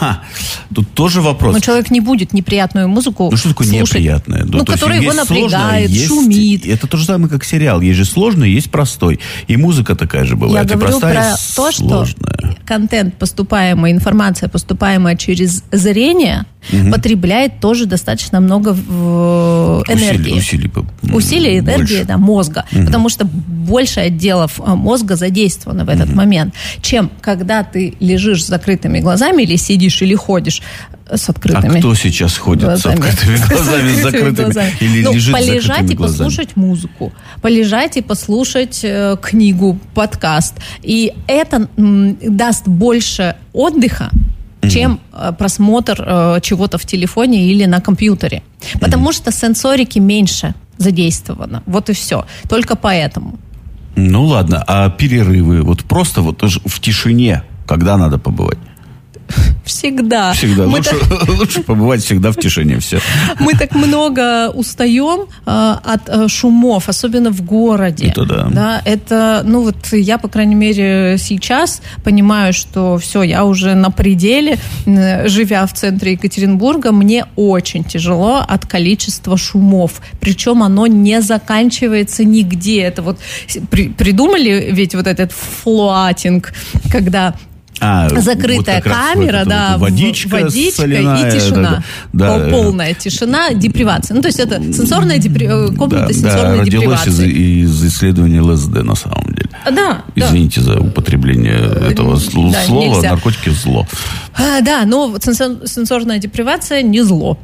Тут тоже вопрос. Но человек не будет неприятную музыку что такое слушать, неприятная? которая его напрягает, шумит. Это то же самое, как сериал. Есть же сложный, есть простой. И музыка такая же бывает. Я говорю про то, сложная. Что контент, поступаемая информация, поступаемая через зрение, потребляет тоже достаточно много энергии. Усилий энергии мозга. Потому что больше отделов мозга задействовано в этот момент, чем когда ты лежишь с закрытыми глазами или сидишь, или ходишь с открытыми. А кто сейчас ходит глазами? С открытыми глазами, с закрытыми? Или лежит с закрытыми глазами? Полежать и послушать музыку. Полежать и послушать книгу, подкаст. И это даст больше отдыха, чем просмотр чего-то в телефоне или на компьютере. Потому что сенсорики меньше задействовано. Вот и все. Только поэтому. Ну ладно, а перерывы? Вот просто вот в тишине, когда надо побывать? Всегда. Лучше побывать всегда в тишине. Все. Мы так много устаем от шумов, особенно в городе. Это да. Да, это, я, по крайней мере, сейчас понимаю, что все, я уже на пределе, живя в центре Екатеринбурга, мне очень тяжело от количества шумов. Причем оно не заканчивается нигде. Это вот придумали ведь вот этот флуатинг, когда закрытая камера, водичка соляная, и тишина. Полная тишина, депривация. То есть это комната сенсорной депривации. Родилось из исследования ЛСД, на самом деле. Извините за употребление этого слова. Нельзя. Наркотики зло. Но сенсорная депривация не зло.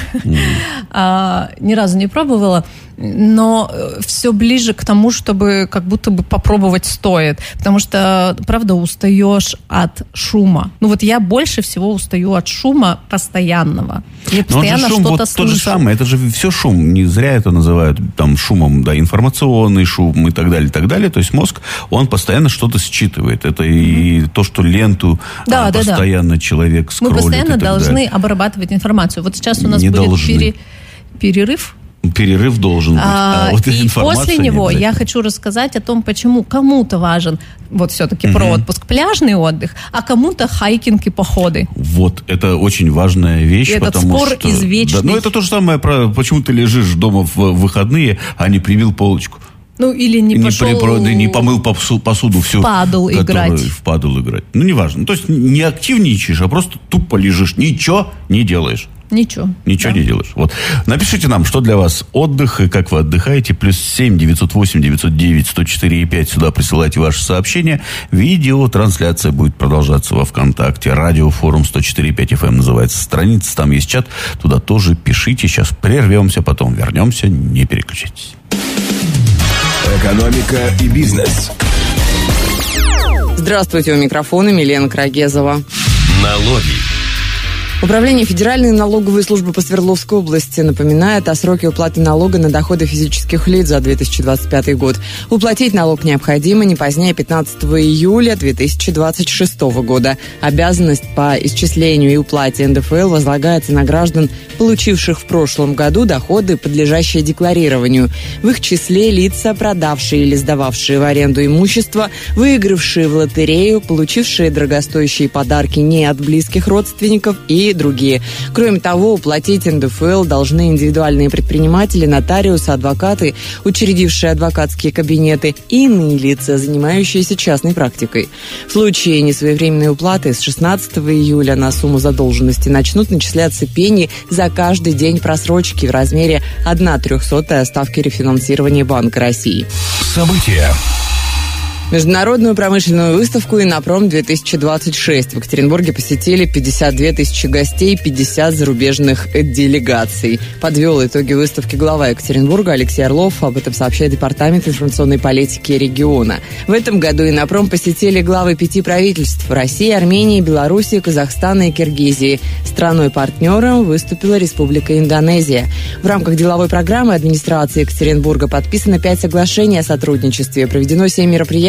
Ни разу не пробовала. Но все ближе к тому, чтобы как будто бы попробовать стоит. Потому что, правда, устаешь от шума. Я больше всего устаю от шума постоянного. Я постоянно что-то слышу. То же самое, это же все шум. Не зря это называют шумом, информационный шум и так далее, и так далее. То есть мозг, он постоянно что-то считывает. Это и то, что ленту постоянно человек скроллит. Мы постоянно должны обрабатывать информацию. Вот сейчас у нас будет перерыв. Перерыв должен быть. И после него я хочу рассказать о том, почему кому-то важен все-таки про отпуск, пляжный отдых, а кому-то хайкинг и походы. Вот, это очень важная вещь. И этот спор извечный. Это то же самое, почему ты лежишь дома в выходные, а не прибил полочку. Или не пошел... Не помыл посуду всю. В падл играть. Неважно. То есть не активничаешь, а просто тупо лежишь. Ничего не делаешь. Ничего не делаешь. Вот. Напишите нам, что для вас отдых и как вы отдыхаете. +7 908 909 104 5. Сюда присылайте ваши сообщения. Видеотрансляция будет продолжаться во ВКонтакте. Радиофорум 104.5 FM называется страница. Там есть чат. Туда тоже пишите. Сейчас прервемся, потом вернемся. Не переключайтесь. Экономика и бизнес. Здравствуйте, у микрофона Милена Крагезова. Налоги. Управление Федеральной налоговой службы по Свердловской области напоминает о сроке уплаты налога на доходы физических лиц за 2025 год. Уплатить налог необходимо не позднее 15 июля 2026 года. Обязанность по исчислению и уплате НДФЛ возлагается на граждан, получивших в прошлом году доходы, подлежащие декларированию. В их числе лица, продавшие или сдававшие в аренду имущество, выигравшие в лотерею, получившие дорогостоящие подарки не от близких родственников и другие. Кроме того, уплатить НДФЛ должны индивидуальные предприниматели, нотариусы, адвокаты, учредившие адвокатские кабинеты и иные лица, занимающиеся частной практикой. В случае несвоевременной уплаты с 16 июля на сумму задолженности начнут начисляться пени за каждый день просрочки в размере 1/300 ставки рефинансирования Банка России. События. Международную промышленную выставку «Иннопром-2026» в Екатеринбурге посетили 52 тысячи гостей и 50 зарубежных делегаций. Подвел итоги выставки глава Екатеринбурга Алексей Орлов. Об этом сообщает Департамент информационной политики региона. В этом году «Иннопром» посетили главы 5 правительств – России, Армении, Белоруссии, Казахстана и Киргизии. Страной-партнером выступила Республика Индонезия. В рамках деловой программы администрации Екатеринбурга подписано 5 соглашений о сотрудничестве. Проведено 7 мероприятий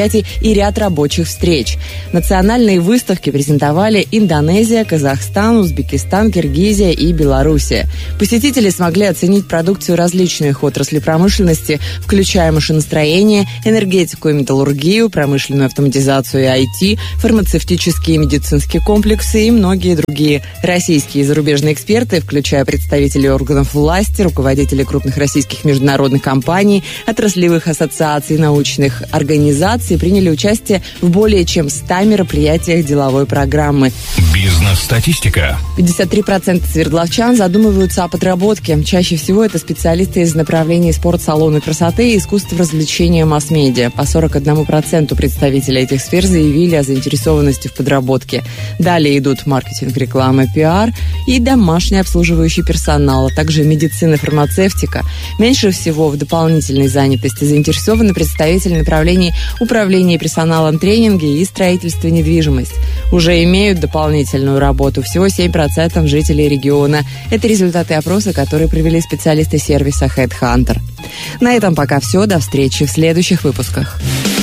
мероприятий и ряд рабочих встреч. Национальные выставки презентовали Индонезия, Казахстан, Узбекистан, Киргизия и Белоруссия. Посетители смогли оценить продукцию различных отраслей промышленности, включая машиностроение, энергетику и металлургию, промышленную автоматизацию и IT, фармацевтические и медицинские комплексы и многие другие. Российские и зарубежные эксперты, включая представителей органов власти, руководителей крупных российских международных компаний, отраслевых ассоциаций, научных организаций, приняли участие в более чем 100 мероприятиях деловой программы. Бизнес-статистика. 53% свердловчан задумываются о подработке. Чаще всего это специалисты из направлений спорт, салоны красоты и искусства развлечения, масс-медиа. По 41% представителей этих сфер заявили о заинтересованности в подработке. Далее идут маркетинг, реклама, пиар и домашний обслуживающий персонал, а также медицина, фармацевтика. Меньше всего в дополнительной занятости заинтересованы представители направлений управления персоналом, тренинги и строительство недвижимости. Уже имеют дополнительную работу всего 7% жителей региона. Это результаты опроса, которые провели специалисты сервиса HeadHunter. На этом пока все. До встречи в следующих выпусках.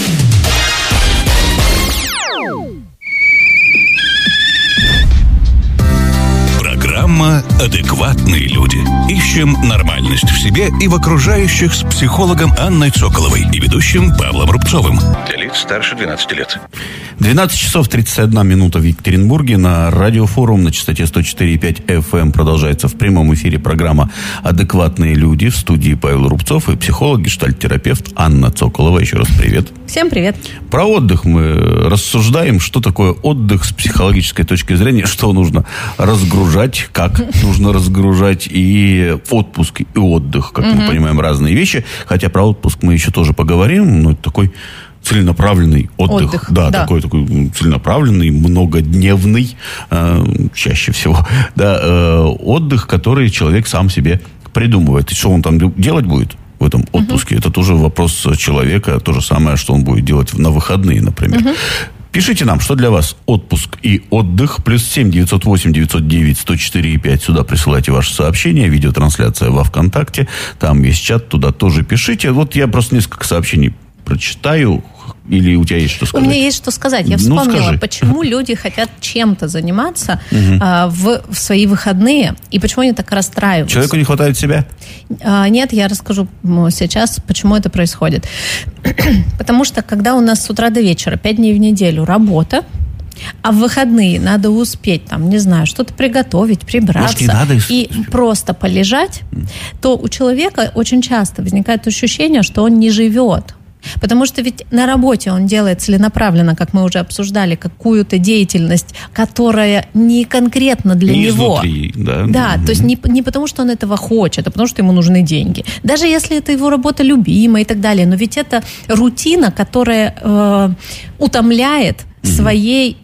Программа «Адекватные люди». Ищем нормальность в себе и в окружающих с психологом Анной Цоколовой и ведущим Павлом Рубцовым. Для лиц старше 12 лет. 12 часов 31 минута в Екатеринбурге. На радиофорум на частоте 104,5 FM продолжается в прямом эфире программа «Адекватные люди». В студии Павел Рубцов и психолог, гештальт-терапевт Анна Цоколова. Еще раз привет. Всем привет. Про отдых мы рассуждаем, что такое отдых с психологической точки зрения, что нужно разгружать, как нужно разгружать, и отпуск, и отдых, как мы понимаем, разные вещи. Хотя про отпуск мы еще тоже поговорим, но это такой целенаправленный отдых. Да, такой целенаправленный, многодневный, чаще всего, отдых, который человек сам себе придумывает. И что он там делать будет в этом отпуске, это тоже вопрос человека, то же самое, что он будет делать на выходные, например. Пишите нам, что для вас отпуск и отдых. +7 908 909 104,5. Сюда присылайте ваши сообщения. Видеотрансляция во ВКонтакте. Там есть чат, туда тоже пишите. Вот я просто несколько сообщений прочитаю. Или у тебя есть что сказать? У меня есть что сказать. Я вспомнила, почему люди хотят чем-то заниматься в свои выходные, и почему они так расстраиваются. Человеку не хватает себя? Нет, я расскажу сейчас, почему это происходит. Потому что, когда у нас с утра до вечера 5 дней в неделю работа, а в выходные надо успеть, там, не знаю, что-то приготовить, прибраться, не надо и просто полежать, то у человека очень часто возникает ощущение, что он не живет. Потому что ведь на работе он делает целенаправленно, как мы уже обсуждали, какую-то деятельность, которая не конкретно для него. Изнутри, да. Да, то есть не потому, что он этого хочет, а потому, что ему нужны деньги. Даже если это его работа любимая и так далее. Но ведь это рутина, которая утомляет своим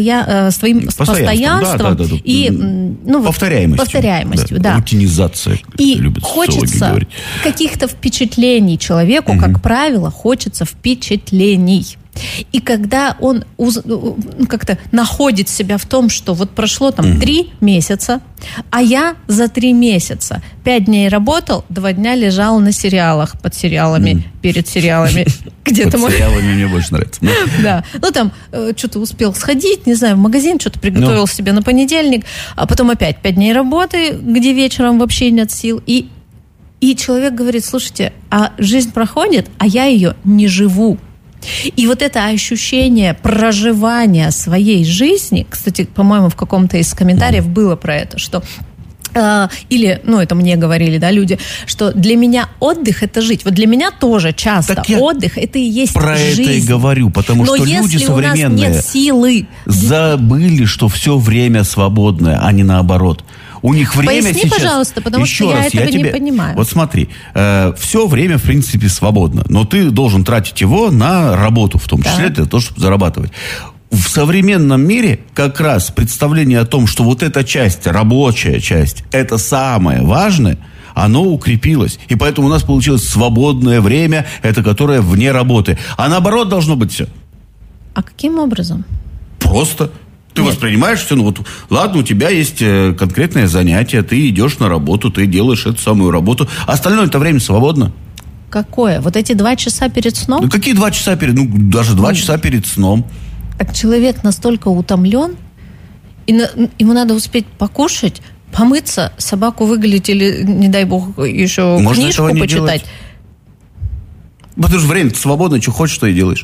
постоянством и повторяемостью. Да. Рутинизация. И хочется каких-то впечатлений человеку, как правило, хочется впечатлений. И когда он как-то находит себя в том, что вот прошло там 3 месяца, а я за 3 месяца 5 дней работал, 2 дня лежал на сериалах, под сериалами, перед сериалами. Где-то под сериалами мне больше нравится. Да. Ну, там что-то успел сходить, не знаю, в магазин, что-то приготовил себе на понедельник, а потом опять 5 дней работы, где вечером вообще нет сил. И человек говорит: слушайте, а жизнь проходит, а я ее не живу. И вот это ощущение проживания своей жизни, кстати, по-моему, в каком-то из комментариев было про это, что или, это мне говорили, да, люди, что для меня отдых – это жить. Вот для меня тоже часто отдых – это и есть про жизнь. Это и говорю, потому что люди современные у нас нет силы, забыли, что все время свободное, а не наоборот. У них время Поясни, сейчас... пожалуйста, потому что я этого не понимаю. Вот смотри, все время, в принципе, свободно, но ты должен тратить его на работу, в том числе для того, чтобы зарабатывать. В современном мире как раз представление о том, что вот эта часть, рабочая часть, это самое важное, оно укрепилось. И поэтому у нас получилось свободное время, это которое вне работы. А наоборот должно быть все. А каким образом? Просто... Ты воспринимаешь все, ладно, у тебя есть конкретное занятие, ты идешь на работу, ты делаешь эту самую работу, а остальное это время свободно. Какое? Вот эти 2 часа перед сном? Ну, какие 2 часа перед... даже 2 часа перед сном. Так человек настолько утомлен, и ему надо успеть покушать, помыться, собаку выгулять или, не дай бог, еще можно книжку почитать. Делать. Потому что время свободно, что хочешь, то и делаешь.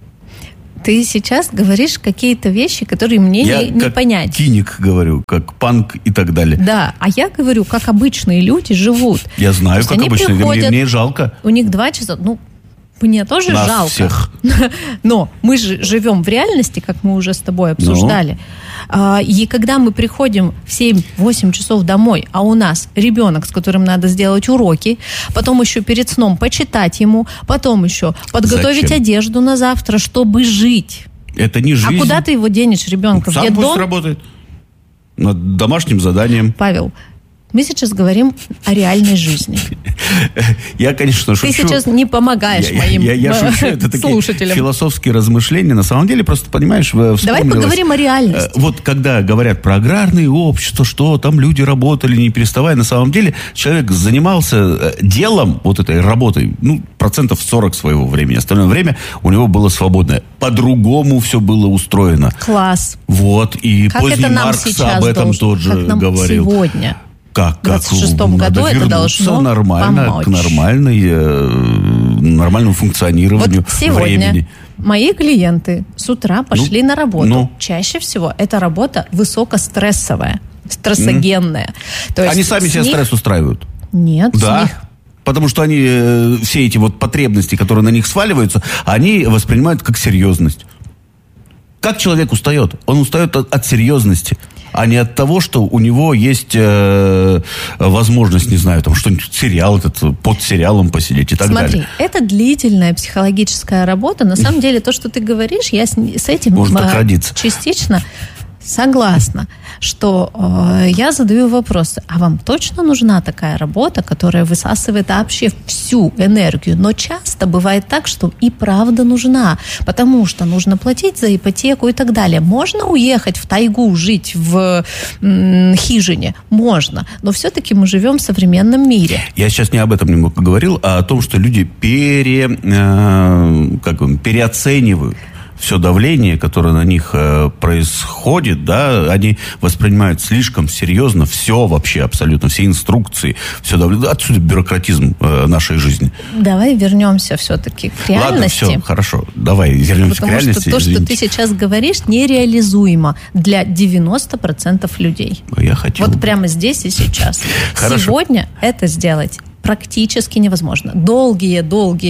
Ты сейчас говоришь какие-то вещи, которые мне не понять. Я как киник говорю, как панк и так далее. Да, а я говорю, как обычные люди живут. Я знаю, как обычные люди. Мне жалко. У них 2 часа, мне тоже нас жалко. Всех. Но мы же живем в реальности, как мы уже с тобой обсуждали. И когда мы приходим в 7-8 часов домой, а у нас ребенок, с которым надо сделать уроки, потом еще перед сном почитать ему, потом еще подготовить одежду на завтра, чтобы жить. Это не жизнь. А куда ты его денешь, ребенка? Сам пусть работает. Над домашним заданием. Павел, мы сейчас говорим о реальной жизни. Я, конечно, шучу. Ты сейчас не помогаешь моим шучу. Это слушателям. Такие философские размышления. На самом деле, просто, понимаешь, давай поговорим о реальности. Вот когда говорят про аграрное общество, что там люди работали, не переставая, на самом деле человек занимался делом, вот этой работой, 40% своего времени. Остальное время у него было свободное. По-другому все было устроено. Класс. Вот. И как поздний Маркс об этом тоже говорил. Сегодня. Как? В 26-м году это должно нормально, помочь. К нормальному функционированию вот сегодня времени. Мои клиенты с утра пошли на работу. Чаще всего эта работа высокострессовая, стрессогенная. То есть они сами себе стресс устраивают? Нет, да. Потому что они все эти вот потребности, которые на них сваливаются, они воспринимают как серьезность. Как человек устает? Он устает от серьезности, а не от того, что у него есть возможность, не знаю, там что-нибудь, сериал под сериалом посидеть и так далее. Смотри, это длительная психологическая работа. На самом деле, то, что ты говоришь, я с этим частично согласна, что я задаю вопросы. А вам точно нужна такая работа, которая высасывает вообще всю энергию? Но часто бывает так, что и правда нужна, потому что нужно платить за ипотеку и так далее. Можно уехать в тайгу, жить в хижине? Можно. Но все-таки мы живем в современном мире. Я сейчас не об этом немного говорил, а о том, что люди переоценивают все давление, которое на них происходит, да, они воспринимают слишком серьезно все вообще, абсолютно, все инструкции, все давление. Отсюда бюрократизм нашей жизни. Давай вернемся все-таки к реальности. Ладно, все, хорошо. Давай вернемся к реальности. Потому что то, что ты сейчас говоришь, нереализуемо для 90% людей. Я хочу. Вот прямо здесь и сейчас. Хорошо. Сегодня это сделать практически невозможно. Долгие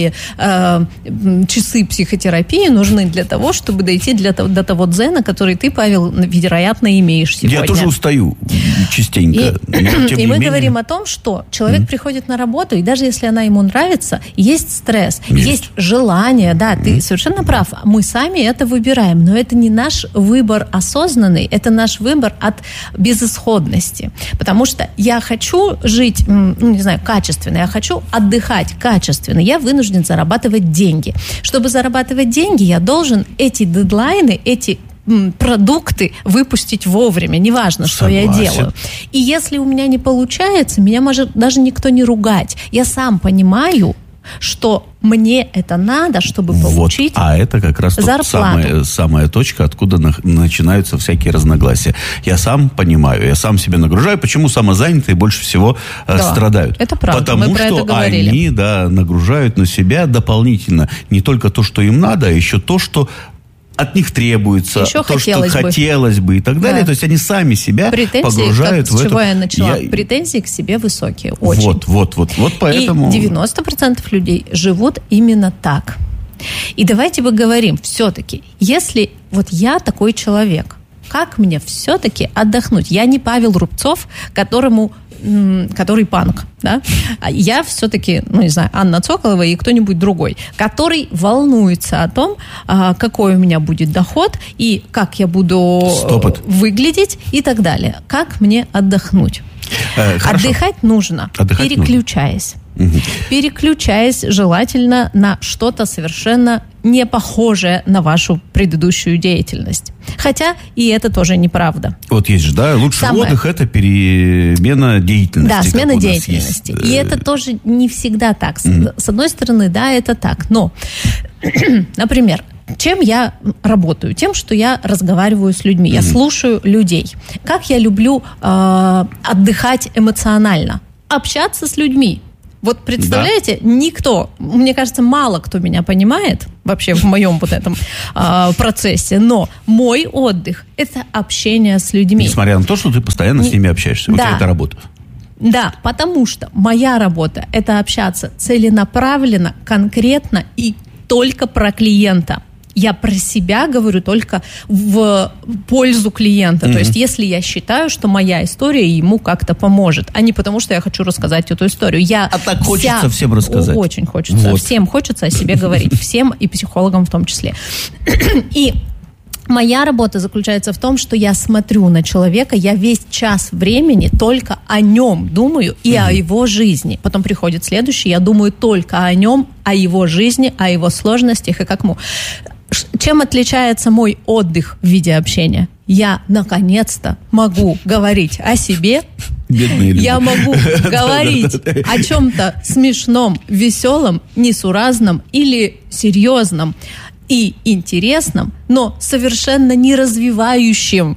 часы психотерапии нужны для того, чтобы дойти до того дзена, который ты, Павел, вероятно, имеешь сегодня. Я тоже устаю частенько. И мы говорим о том, что человек приходит на работу, и даже если она ему нравится, есть стресс, есть желание. Да, ты совершенно прав. Мы сами это выбираем, но это не наш выбор осознанный, это наш выбор от безысходности. Потому что я хочу жить, качественно, я хочу отдыхать качественно, я вынужден зарабатывать деньги. Чтобы зарабатывать деньги, я должен эти дедлайны, эти продукты выпустить вовремя, неважно, что я делаю. И если у меня не получается, меня может даже никто не ругать. Я сам понимаю, что мне это надо, чтобы получить зарплату. А это как раз самая точка, откуда начинаются всякие разногласия. Я сам понимаю, я сам себе нагружаю. Почему самозанятые больше всего страдают? Это правда, потому мы про что это говорили. Они нагружают на себя дополнительно не только то, что им надо, а еще то, что от них требуется, еще то, что хотелось бы и так далее. Да. То есть они сами себя погружают в это. С чего я начала? Претензии к себе высокие. Очень. Вот поэтому... И 90% людей живут именно так. И давайте поговорим все-таки, если я такой человек, как мне все-таки отдохнуть? Я не Павел Рубцов, который панк, да? Я все-таки, Анна Цоколова и кто-нибудь другой, который волнуется о том, какой у меня будет доход и как я буду выглядеть и так далее. Как мне отдохнуть? Отдыхать нужно, переключаясь. Переключаясь желательно на что-то совершенно не похожее на вашу предыдущую деятельность. Хотя и это тоже неправда. Вот есть же, да, лучший отдых – это перемена деятельности. Да, смена деятельности. И это тоже не всегда так. С одной стороны, да, это так. Но, например, чем я работаю? Тем, что я разговариваю с людьми, я слушаю людей. Как я люблю отдыхать эмоционально? Общаться с людьми. Вот представляете, никто, мне кажется, мало кто меня понимает вообще в моем вот этом процессе, но мой отдых – это общение с людьми. Несмотря на то, что ты постоянно с ними общаешься, у тебя это работа. Да, потому что моя работа – это общаться целенаправленно, конкретно и только про клиента. Я про себя говорю только в пользу клиента. То есть, если я считаю, что моя история ему как-то поможет, а не потому, что я хочу рассказать эту историю. А так хочется всем рассказать. Очень хочется. Вот. Всем хочется о себе говорить. Всем и психологам в том числе. И моя работа заключается в том, что я смотрю на человека, я весь час времени только о нем думаю и о его жизни. Потом приходит следующий, я думаю только о нем, о его жизни, о его сложностях и как ему. Чем отличается мой отдых в виде общения? Я, наконец-то, могу говорить о себе. Бедные люди. Я могу говорить о чем-то смешном, веселом, несуразном или серьезном и интересном, но совершенно не развивающим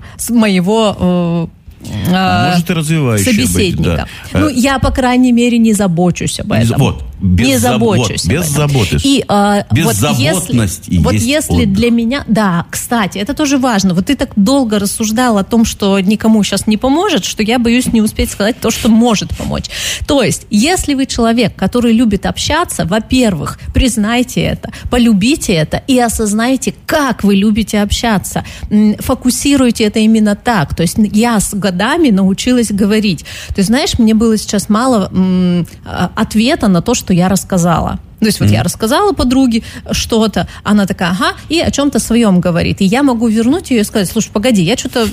моего может, и собеседника. Быть, да. Я, по крайней мере, не забочусь об этом. Не забочусь. Без заботы. И беззаботность если для меня... Да, кстати, это тоже важно. Вот ты так долго рассуждал о том, что никому сейчас не поможет, что я боюсь не успеть сказать то, что может помочь. То есть, если вы человек, который любит общаться, во-первых, признайте это, полюбите это и осознайте, как вы любите общаться. Фокусируйте это именно так. То есть, я с годами научилась говорить. Ты знаешь, мне было сейчас мало ответа на то, что я рассказала. То есть вот я рассказала подруге что-то, она такая, ага, и о чем-то своем говорит. И я могу вернуть ее и сказать, слушай, погоди, я что-то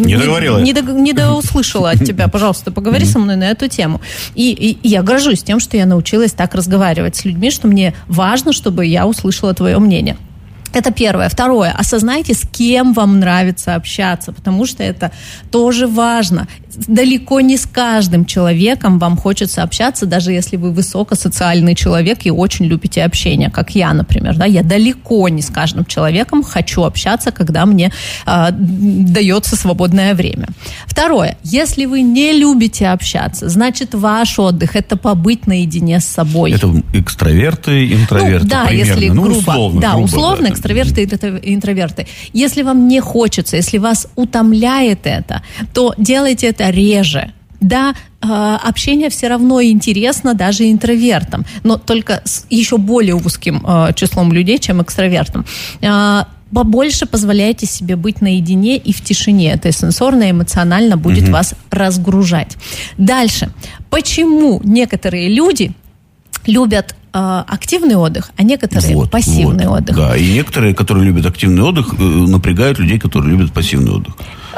не доуслышала от тебя, пожалуйста, поговори со мной на эту тему. И я горжусь тем, что я научилась так разговаривать с людьми, что мне важно, чтобы я услышала твое мнение. Это первое. Второе. Осознайте, с кем вам нравится общаться, потому что это тоже важно. Далеко не с каждым человеком вам хочется общаться, даже если вы высокосоциальный человек и очень любите общение, как я, например. Да? Я далеко не с каждым человеком хочу общаться, когда мне дается свободное время. Второе. Если вы не любите общаться, значит, ваш отдых – это побыть наедине с собой. Это экстраверты, интроверты, да, примерно. Если грубо. Условно, да. Экстраверты и интроверты. Если вам не хочется, если вас утомляет это, то делайте это реже. Да, общение все равно интересно даже интровертам, но только с еще более узким числом людей, чем экстравертам. Побольше позволяйте себе быть наедине и в тишине. Это сенсорно, эмоционально будет вас разгружать. Дальше. Почему некоторые люди любят активный отдых, а некоторые пассивный отдых. Да, и некоторые, которые любят активный отдых, напрягают людей, которые любят пассивный отдых.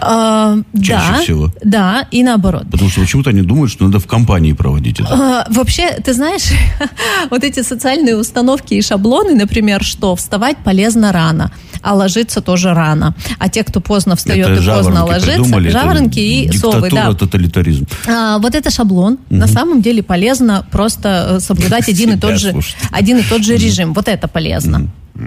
Чаще всего. Да, и наоборот. Потому что почему-то они думают, что надо в компании проводить это. Вообще, ты знаешь, вот эти социальные установки и шаблоны, например, что вставать полезно рано, а ложиться тоже рано. А те, кто поздно встает и поздно ложится, жаворонки и совы. Диктатура, тоталитаризм. Вот это шаблон. На самом деле полезно просто соблюдать один и тот же режим. Вот это полезно.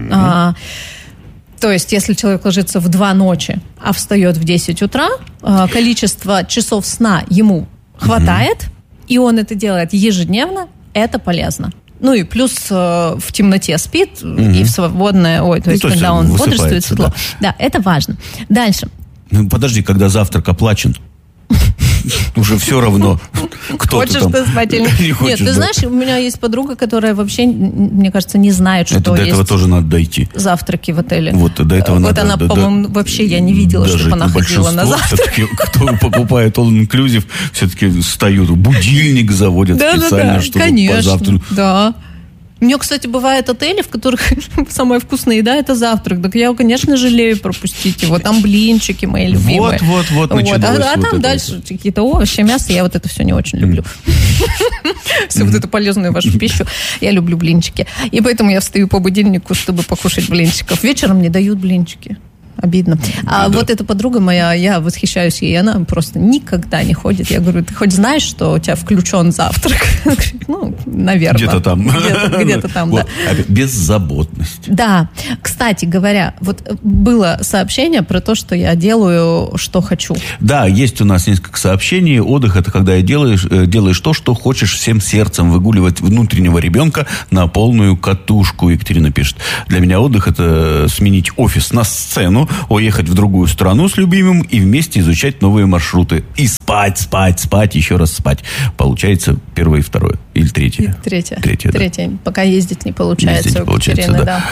То есть, если человек ложится в 2 ночи, а встает в 10 утра, количество часов сна ему хватает, и он это делает ежедневно, это полезно. Ну и плюс в темноте спит, и в свободное, то есть когда он бодрствует, светло. Да, это важно. Дальше. Подожди, когда завтрак оплачен, уже все равно, кто хочешь ты там ты спать или не хочешь. Нет, ты знаешь, у меня есть подруга, которая вообще, мне кажется, не знает, что есть. До этого тоже надо дойти. Завтраки в отеле. Вот до этого надо. Вот она, по-моему, вообще я не видела, чтобы она ходила на завтрак. Все-таки, кто покупает all-inclusive, все-таки встают, будильник заводят специально, чтобы позавтракать. Да. У меня, кстати, бывают отели, в которых самая вкусная еда – это завтрак. Так я, конечно, жалею пропустить его. Там блинчики мои любимые. Вот началось. А там дальше какие-то овощи, мясо. Я вот это все не очень люблю. всю вот эту полезную вашу пищу. Я люблю блинчики. И поэтому я встаю по будильнику, чтобы покушать блинчиков. Вечером мне дают блинчики. Обидно. А вот эта подруга моя, я восхищаюсь ей, она просто никогда не ходит. Я говорю, ты хоть знаешь, что у тебя включен завтрак? Она говорит, ну, наверное. Где-то там. Где-то там, да. Беззаботность. Да. Кстати говоря, вот было сообщение про то, что я делаю, что хочу. Да, есть у нас несколько сообщений. Отдых – это когда делаешь то, что хочешь всем сердцем, выгуливать внутреннего ребенка на полную катушку. Екатерина пишет. Для меня отдых – это сменить офис на сцену, уехать в другую страну с любимым и вместе изучать новые маршруты. И спать, еще раз спать. Получается первое и второе. Или третье? Третье. Да. Пока ездить не получается. Ездить не получается, Екатерины, да.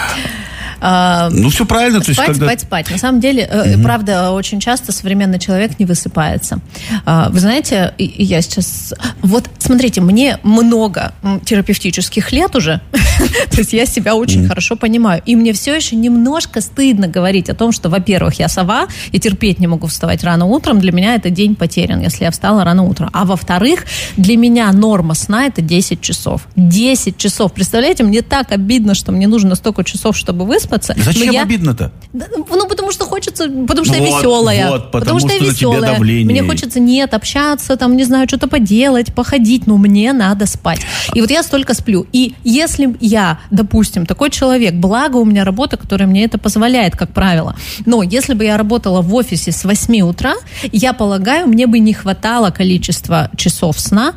Ну, все правильно. Спать. На самом деле, правда, очень часто современный человек не высыпается. Вы знаете, я сейчас... Вот, смотрите, мне много терапевтических лет уже, то есть я себя очень хорошо понимаю. И мне все еще немножко стыдно говорить о том, что, во-первых, я сова, и терпеть не могу вставать рано утром. Для меня это день потерян, если я встала рано утром. А во-вторых, для меня норма сна – это 10 часов. 10 часов. Представляете, мне так обидно, что мне нужно столько часов, чтобы выспаться. Зачем обидно-то? Ну, потому что хочется, потому что я веселая. Потому что я веселая. Мне хочется, общаться, там, не знаю, что-то поделать, походить, но мне надо спать. И вот я столько сплю. И если я, допустим, такой человек, благо у меня работа, которая мне это позволяет, как правило, но если бы я работала в офисе с 8 утра, я полагаю, мне бы не хватало количества часов сна.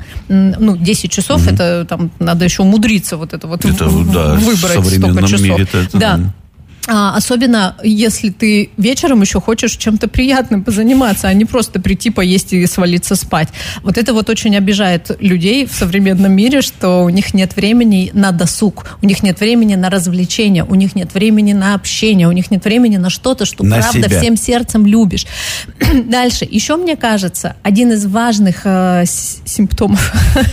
10 часов, это там надо еще умудриться вот это вот выбрать столько часов. Да. Особенно, если ты вечером еще хочешь чем-то приятным позаниматься, а не просто прийти, поесть и свалиться спать. Вот это вот очень обижает людей в современном мире, что у них нет времени на досуг, у них нет времени на развлечения, у них нет времени на общение, у них нет времени на что-то, что на правда себя. Всем сердцем любишь. Дальше. Еще, мне кажется, один из важных симптомов,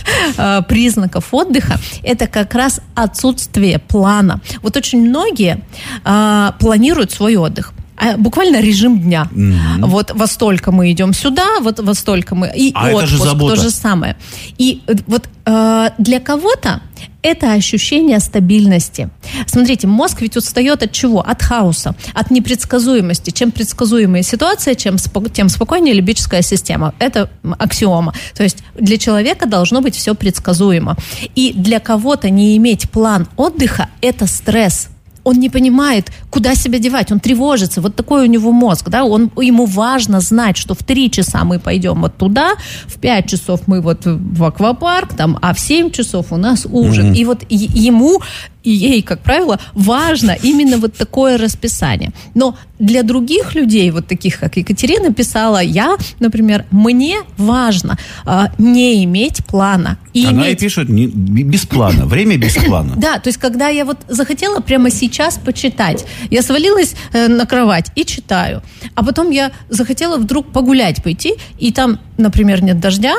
признаков отдыха, это как раз отсутствие плана. Вот очень многие планируют свой отдых. Буквально режим дня. Вот во столько мы идем сюда, вот во столько мы... И отпуск то же самое. И вот для кого-то это ощущение стабильности. Смотрите, мозг ведь устает от чего? От хаоса, от непредсказуемости. Чем предсказуемая ситуация, тем спокойнее лимбическая система. Это аксиома. То есть для человека должно быть все предсказуемо. И для кого-то не иметь план отдыха – это стресс. Он не понимает, куда себя девать, он тревожится, вот такой у него мозг, да, ему важно знать, что в 3 часа мы пойдем вот туда, в 5 часов мы вот в аквапарк, там, а в 7 часов у нас ужин. И вот ему и ей, как правило, важно именно вот такое расписание. Но для других людей, вот таких, как Екатерина писала, я, например, мне важно не иметь плана. Она и пишет без плана, время без плана. Да, то есть, когда я вот захотела прямо сейчас почитать, я свалилась на кровать и читаю, а потом я захотела вдруг погулять пойти, и там, например, нет дождя,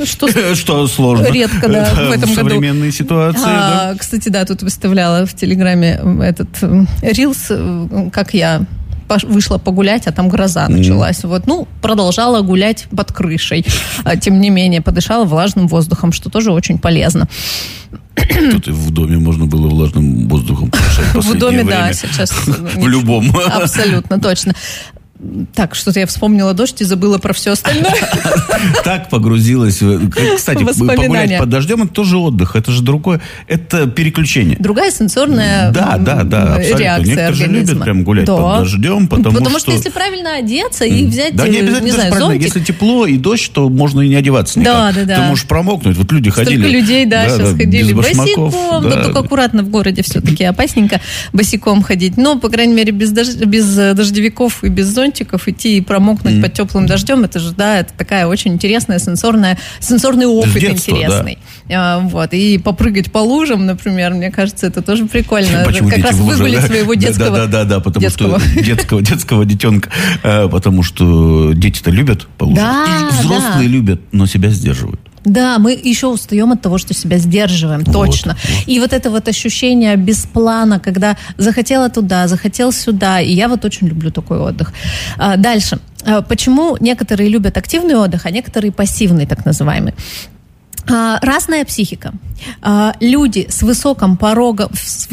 что сложно. Редко, да, в этом году. В современной ситуации, да. Кстати, да, тут выставляла в Телеграме этот рилс, как я вышла погулять, а там гроза началась. Вот, продолжала гулять под крышей. Тем не менее, подышала влажным воздухом, что тоже очень полезно. Тут и в доме можно было влажным воздухом подышать. В доме, да, сейчас. В любом. Абсолютно, точно. Так, что-то я вспомнила дождь и забыла про все остальное. Так погрузилась. Кстати, погулять под дождем – это тоже отдых. Это же другое. Это переключение. Другая сенсорная реакция организма. Некоторые же любят прям гулять под дождем, потому что если правильно одеться и взять, не знаю, зонтик. Если тепло и дождь, то можно и не одеваться никак. Да. Ты можешь промокнуть. Вот люди ходили. Столько людей, сейчас ходили босиком. Только аккуратно в городе все-таки опасненько босиком ходить. Но, по крайней мере, без дождевиков и без зонтиков идти и промокнуть под теплым дождем, это же, да, это такая очень интересная сенсорный опыт детства, интересный. Да. Вот. И попрыгать по лужам, например, мне кажется, это тоже прикольно. Почему как раз выгулить своего детского. Да, потому что детского детенка. Потому что дети-то любят по лужам. И взрослые любят, но себя сдерживают. Да, мы еще устаем от того, что себя сдерживаем, точно. И вот это вот ощущение без плана, когда захотела туда, захотел сюда, и я вот очень люблю такой отдых. Дальше. Почему некоторые любят активный отдых, а некоторые пассивный, так называемый? Разная психика. Люди с высоким порогом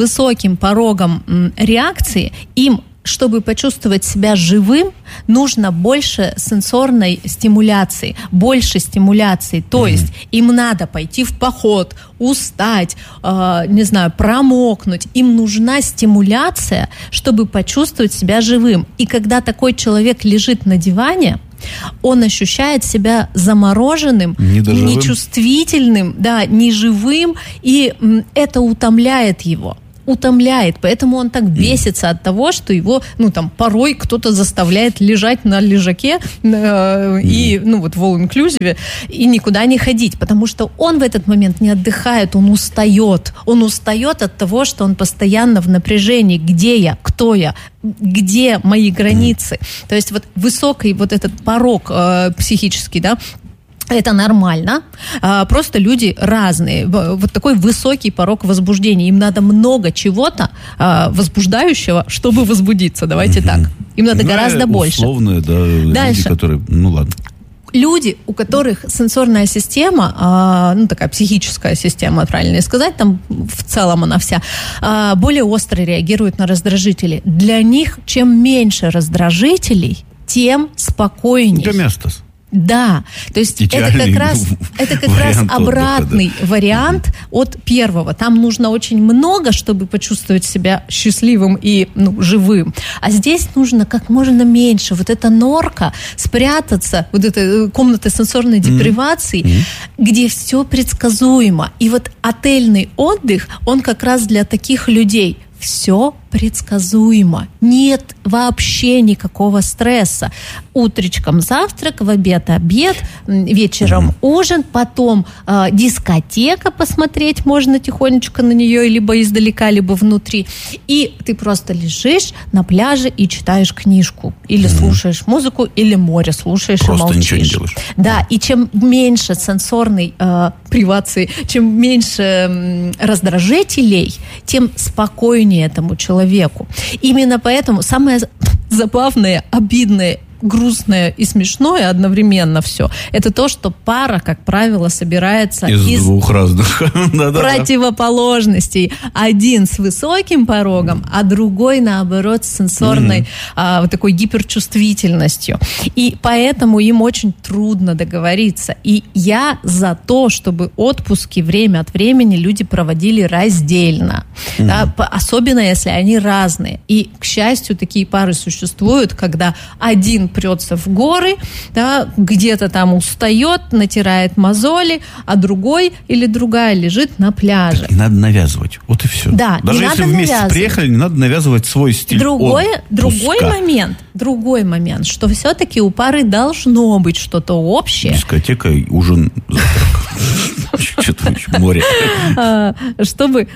реакции, им, чтобы почувствовать себя живым, нужно больше сенсорной стимуляции, больше стимуляции. То есть им надо пойти в поход, устать, промокнуть. Им нужна стимуляция, чтобы почувствовать себя живым. И когда такой человек лежит на диване, он ощущает себя замороженным, нечувствительным, неживым, и это утомляет его. Поэтому он так бесится от того, что его, порой кто-то заставляет лежать на лежаке в all-inclusive и никуда не ходить, потому что он в этот момент не отдыхает, он устает от того, что он постоянно в напряжении, где я, кто я, где мои границы. То есть высокий этот порог психический, это нормально, просто люди разные. Такой высокий порог возбуждения. Им надо много чего-то возбуждающего, чтобы возбудиться. Давайте так. Им надо гораздо больше. Условные, люди, которые... ладно. Люди, у которых сенсорная система, такая психическая система, правильно сказать, там в целом она вся, более остро реагирует на раздражители. Для них чем меньше раздражителей, тем спокойнее. Гомеостаз. Да, то есть это как раз обратный вариант от первого. Там нужно очень много, чтобы почувствовать себя счастливым и живым. А здесь нужно как можно меньше. Эта норка, спрятаться, эта комната сенсорной депривации, где все предсказуемо. И отельный отдых, он как раз для таких людей. Все предсказуемо. Нет вообще никакого стресса. Утречком завтрак, в обед, вечером ужин, потом дискотека, посмотреть можно тихонечко на нее, либо издалека, либо внутри. И ты просто лежишь на пляже и читаешь книжку. Или слушаешь музыку, или море слушаешь просто и молчишь. Ничего не делаешь. Да, и чем меньше сенсорной привации, чем меньше раздражителей, тем спокойнее этому человеку. Именно поэтому самое забавное, обидное, грустное и смешное одновременно все, это то, что пара, как правило, собирается из двух разных противоположностей. Один с высоким порогом, а другой, наоборот, с сенсорной такой гиперчувствительностью. И поэтому им очень трудно договориться. И я за то, чтобы отпуски время от времени люди проводили раздельно. Особенно, если они разные. И, к счастью, такие пары существуют, когда один прется в горы, где-то там устает, натирает мозоли, а другой или другая лежит на пляже. Так не надо навязывать, вот и все. Да, даже не если надо вместе навязывать. Приехали, не надо навязывать свой стиль Другой момент, что все-таки у пары должно быть что-то общее. Дискотека, ужин, завтрак. Что-то море. Чтобы,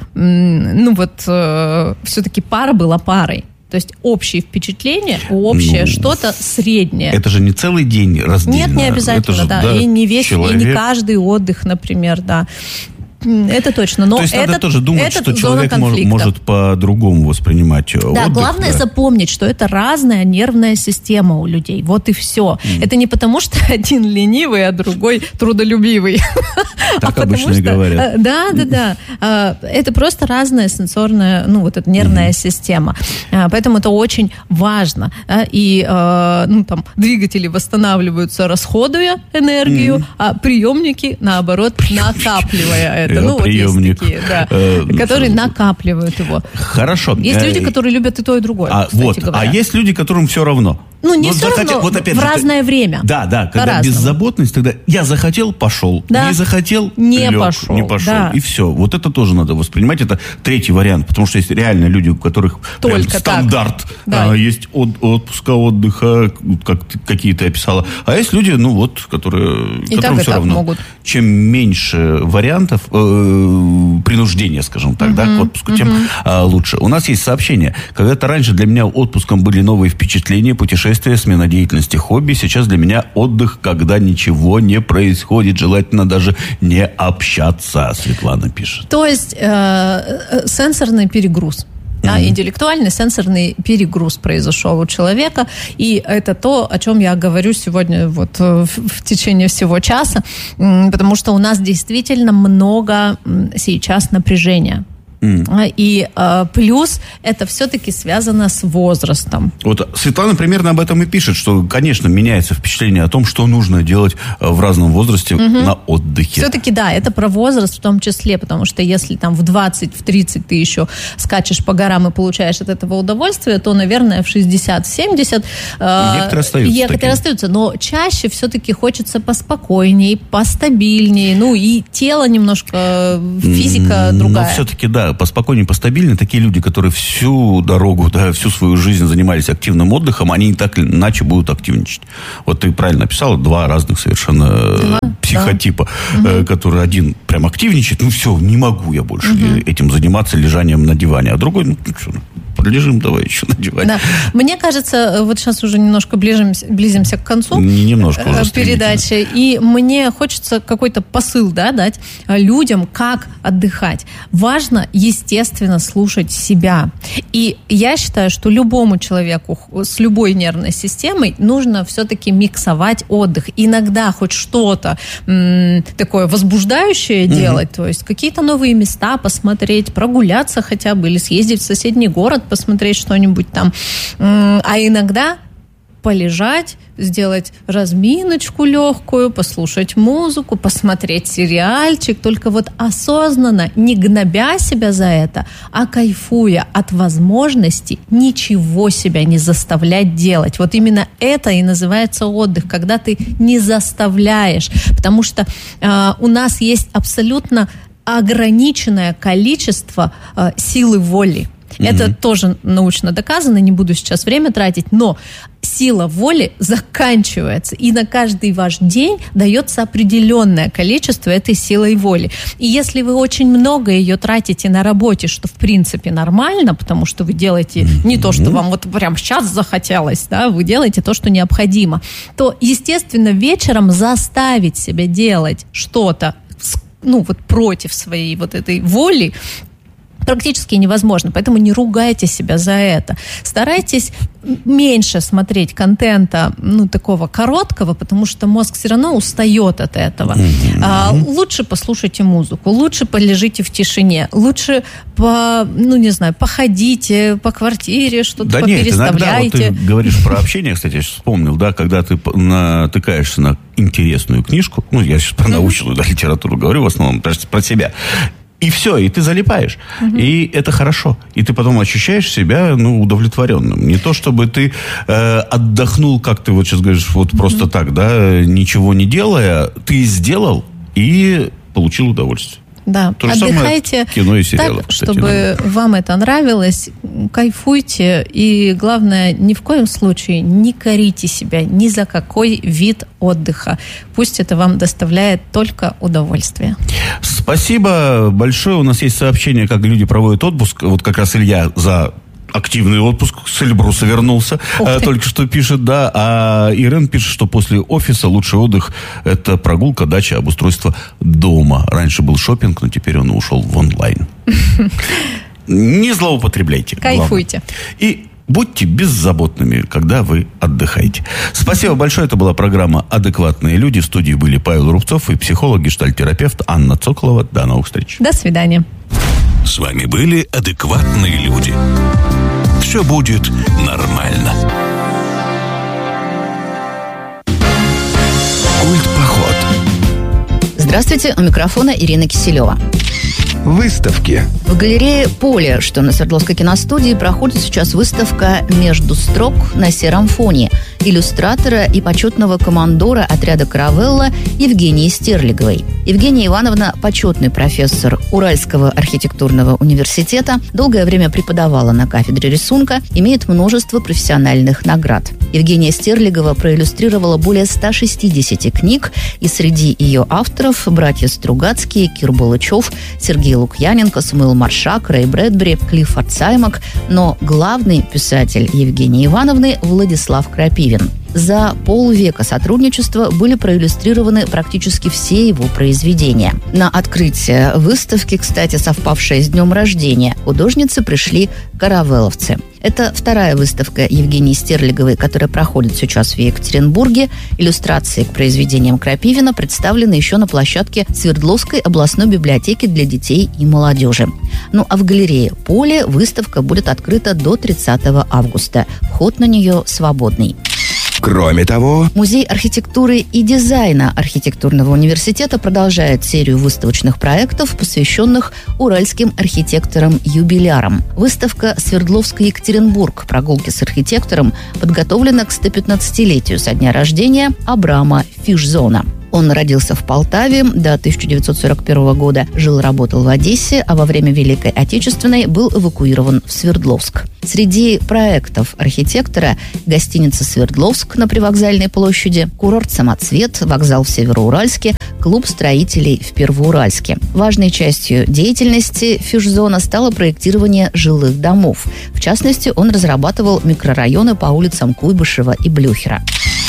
все-таки пара была парой. То есть общие впечатления, общее что-то среднее. Это же не целый день раздельно. Нет, не обязательно, и не весь, человек. И не каждый отдых, например, Это точно. Но то есть надо тоже думать, что человек может по-другому воспринимать отдых. Да, главное запомнить, что это разная нервная система у людей. Вот и все. Это не потому, что один ленивый, а другой трудолюбивый. Так обычно и говорят. Да. Это просто разная сенсорная, эта нервная система. Поэтому это очень важно. И двигатели восстанавливаются, расходуя энергию, а приемники, наоборот, накапливая это. Приемник. Есть такие, которые накапливают его. Хорошо. Есть люди, которые любят и то, и другое, кстати говоря. А есть люди, которым все равно. Не все равно, в разное время. Да, когда беззаботность, тогда я захотел, пошел, не захотел, не пошел. Да. И все. Вот это тоже надо воспринимать. Это третий вариант, потому что есть реально люди, у которых стандарт. Есть отпуска, отдыха, какие ты описала. А есть люди, которым все равно. Могут. Чем меньше вариантов принуждения, скажем так, к отпуску, тем лучше. У нас есть сообщение. Когда-то раньше для меня отпуском были новые впечатления, путешествия, смена деятельности, хобби. Сейчас для меня отдых, когда ничего не происходит. Желательно даже не общаться, Светлана пишет. То есть сенсорный перегруз. Да, интеллектуальный, сенсорный перегруз произошел у человека. И это то, о чем я говорю сегодня вот в течение всего часа, потому что у нас действительно много сейчас напряжения. И плюс это все-таки связано с возрастом. Вот Светлана примерно об этом и пишет, что, конечно, меняется впечатление о том, что нужно делать в разном возрасте на отдыхе. Все-таки, да, это про возраст в том числе, потому что если там в 20, в 30 ты еще скачешь по горам и получаешь от этого удовольствие, то, наверное, в 60, в 70 некоторые остаются. Но чаще все-таки хочется поспокойнее, постабильнее, ну и тело немножко, физика другая. Но все-таки, да, поспокойнее, постабильнее. Такие люди, которые всю дорогу, да, всю свою жизнь занимались активным отдыхом, они так или иначе будут активничать. Вот ты правильно описала, два разных совершенно психотипа, который один прям активничает, ну все, не могу я больше этим заниматься, лежанием на диване, а другой, ну что, полежим давай еще на диване. Да. Мне кажется, вот сейчас уже немножко близимся к концу передачи, и мне хочется какой-то посыл, да, дать людям, как отдыхать. Важно, естественно, слушать себя. И я считаю, что любому человеку с любой нервной системой нужно все-таки миксовать отдых. Иногда хоть что-то такое возбуждающее делать, то есть какие-то новые места посмотреть, прогуляться хотя бы, или съездить в соседний город, посмотреть что-нибудь там. А иногда полежать, сделать разминочку легкую, послушать музыку, посмотреть сериальчик, только вот осознанно, не гнобя себя за это, а кайфуя от возможности ничего себя не заставлять делать. Вот именно это и называется отдых, когда ты не заставляешь, потому что у нас есть абсолютно ограниченное количество силы воли. Это тоже научно доказано, не буду сейчас время тратить, но сила воли заканчивается, и на каждый ваш день дается определенное количество этой силы воли. И если вы очень много ее тратите на работе, что в принципе нормально, потому что вы делаете не то, что вам вот прямо сейчас захотелось, да, вы делаете то, что необходимо, то, естественно, вечером заставить себя делать что-то, ну, вот против своей вот этой воли, практически невозможно, поэтому не ругайте себя за это. Старайтесь меньше смотреть контента, ну, такого короткого, потому что мозг все равно устает от этого. Лучше послушайте музыку, лучше полежите в тишине, лучше походите по квартире, что-то попереставляйте. Иногда, вот ты говоришь про общение, кстати, я сейчас вспомнил, да, когда ты натыкаешься на интересную книжку, ну, я сейчас про научную литературу говорю, в основном про себя, и все, и ты залипаешь. И это хорошо. И ты потом ощущаешь себя, ну, удовлетворенным. Не то, чтобы ты отдохнул, как ты вот сейчас говоришь, вот просто так, да, ничего не делая, ты сделал и получил удовольствие. Да, то же отдыхайте самое кино и сериалы, так, чтобы вам это нравилось, кайфуйте, и главное, ни в коем случае не корите себя ни за какой вид отдыха. Пусть это вам доставляет только удовольствие. Спасибо большое. У нас есть сообщение, как люди проводят отпуск. Вот как раз Илья за активный отпуск с Эльбруса вернулся, только что пишет, да, а Ирен пишет, что после офиса лучший отдых – это прогулка, дача, обустройство дома. Раньше был шопинг, но теперь он ушел в онлайн. Не злоупотребляйте. Кайфуйте. И будьте беззаботными, когда вы отдыхаете. Спасибо большое. Это была программа «Адекватные люди». В студии были Павел Рубцов и психолог, гештальт-терапевт Анна Цоколова. До новых встреч. До свидания. С вами были «Адекватные люди». Все будет нормально. Культ-поход. Здравствуйте, у микрофона Ирина Киселева. Выставки. В галерее «Поле», что на Свердловской киностудии, проходит сейчас выставка «Между строк» на сером фоне иллюстратора и почетного командора отряда «Каравелла» Евгении Стерлиговой. Евгения Ивановна – почетный профессор Уральского архитектурного университета, долгое время преподавала на кафедре рисунка, имеет множество профессиональных наград. Евгения Стерлигова проиллюстрировала более 160 книг, и среди ее авторов братья Стругацкие, Кир Булычев, Сергей Лукьяненко, Самуил Маршак, Рэй Брэдбери, Клиффорд Саймак, но главный писатель Евгении Ивановны – Владислав Крапивин. Колбин. За полвека сотрудничества были проиллюстрированы практически все его произведения. На открытие выставки, кстати, совпавшее с днем рождения, художницы пришли каравелловцы. Это вторая выставка Евгении Стерлиговой, которая проходит сейчас в Екатеринбурге. Иллюстрации к произведениям Крапивина представлены еще на площадке Свердловской областной библиотеки для детей и молодежи. Ну а в галерее «Поле» выставка будет открыта до 30 августа. Вход на нее свободный. Кроме того, Музей архитектуры и дизайна архитектурного университета продолжает серию выставочных проектов, посвященных уральским архитекторам-юбилярам. Выставка «Свердловск-Екатеринбург. Прогулки с архитектором» подготовлена к 115-летию со дня рождения Абрама Фишзона. Он родился в Полтаве, до 1941 года жил и работал в Одессе, а во время Великой Отечественной был эвакуирован в Свердловск. Среди проектов архитектора гостиница «Свердловск» на Привокзальной площади, курорт «Самоцвет», вокзал в Североуральске, клуб строителей в Первоуральске. Важной частью деятельности Фишзона стало проектирование жилых домов. В частности, он разрабатывал микрорайоны по улицам Куйбышева и Блюхера.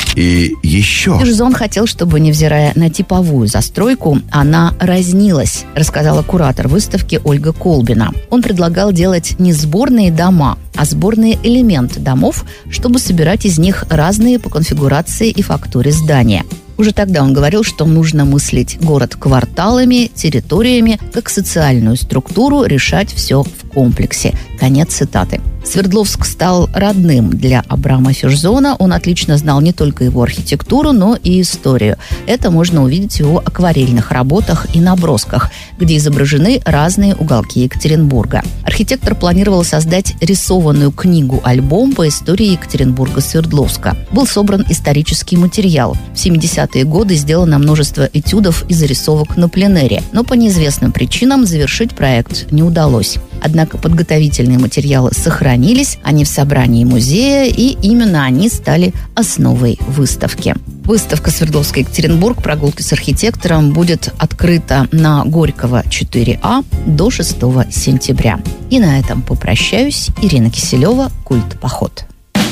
и еще... Фишзон хотел, чтобы, невзирая на типовую застройку, она разнилась, рассказала куратор выставки Ольга Колбина. Он предлагал делать не сборные дома, а сборные элементы домов, чтобы собирать из них разные по конфигурации и фактуре здания. Уже тогда он говорил, что нужно мыслить город кварталами, территориями, как социальную структуру, решать все в комплексе. Конец цитаты. Свердловск стал родным для Абрама Фишзона. Он отлично знал не только его архитектуру, но и историю. Это можно увидеть в его акварельных работах и набросках, где изображены разные уголки Екатеринбурга. Архитектор планировал создать рисованную книгу-альбом по истории Екатеринбурга-Свердловска. Был собран исторический материал. В 70-е годы сделано множество этюдов и зарисовок на пленэре, но по неизвестным причинам завершить проект не удалось. Однако подготовительные материалы сохранились, они в собрании музея, и именно они стали основой выставки. Выставка «Свердловск-Екатеринбург. Прогулки с архитектором» будет открыта на Горького, 4А до 6 сентября. И на этом попрощаюсь. Ирина Киселева, «Культ-поход».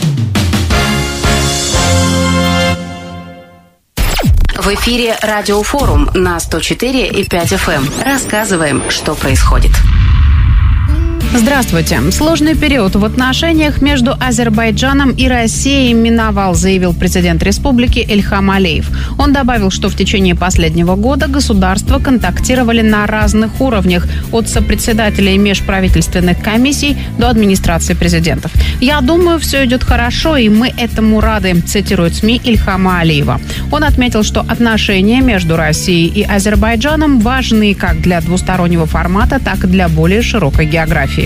В эфире «Радиофорум» на 104,5 FM. Рассказываем, что происходит. Здравствуйте. Сложный период в отношениях между Азербайджаном и Россией миновал, заявил президент республики Ильхам Алиев. Он добавил, что в течение последнего года государства контактировали на разных уровнях, от сопредседателей межправительственных комиссий до администрации президентов. «Я думаю, все идет хорошо, и мы этому рады», цитирует СМИ Ильхама Алиева. Он отметил, что отношения между Россией и Азербайджаном важны как для двустороннего формата, так и для более широкой географии.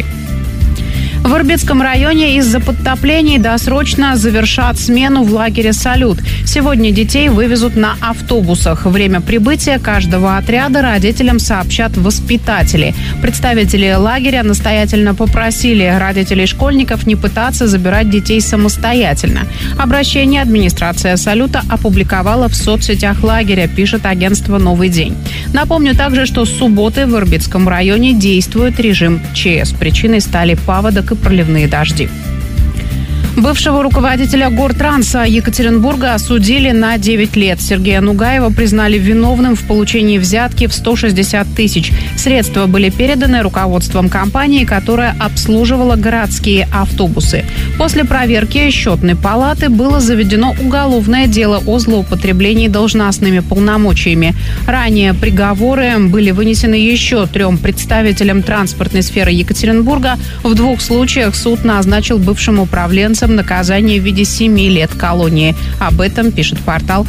В Ирбитском районе из-за подтоплений досрочно завершат смену в лагере «Салют». Сегодня детей вывезут на автобусах. Время прибытия каждого отряда родителям сообщат воспитатели. Представители лагеря настоятельно попросили родителей школьников не пытаться забирать детей самостоятельно. Обращение администрация «Салюта» опубликовала в соцсетях лагеря, пишет агентство «Новый день». Напомню также, что с субботы в Ирбитском районе действует режим ЧС. Причиной стали паводок и проливные дожди. Бывшего руководителя Гортранса Екатеринбурга осудили на 9 лет. Сергея Нугаева признали виновным в получении взятки в 160 тысяч. Средства были переданы руководством компании, которая обслуживала городские автобусы. После проверки счетной палаты было заведено уголовное дело о злоупотреблении должностными полномочиями. Ранее приговоры были вынесены еще 3 представителям транспортной сферы Екатеринбурга. В 2 случаях суд назначил бывшим управленцам наказание в виде 7 лет колонии. Об этом пишет портал